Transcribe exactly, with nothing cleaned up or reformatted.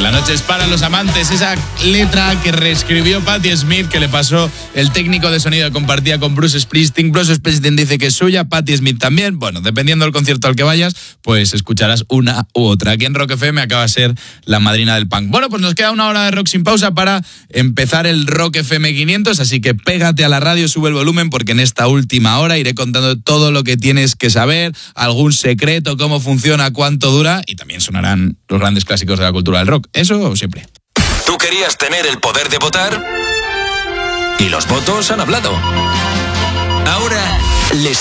la noche es para los amantes. Esa letra que reescribió Patti Smith, que le pasó el técnico de sonido que compartía con Bruce Springsteen. Bruce Springsteen dice que es suya, Patti Smith también. Bueno, dependiendo del concierto al que vayas, pues escucharás una u otra. Aquí en Rock F M acaba de ser la madrina del punk. Bueno, pues nos queda una hora de rock sin pausa para empezar el Rock F M quinientos, así que pégate a la radio, sube el volumen, porque en esta última hora iré contando todo lo que tienes que saber, algún secreto, cómo funciona, cuánto dura, y también sonarán los grandes clásicos de la cultura del rock. Eso siempre. ¿Tú querías tener el poder de votar? Y los votos han hablado. Ahora les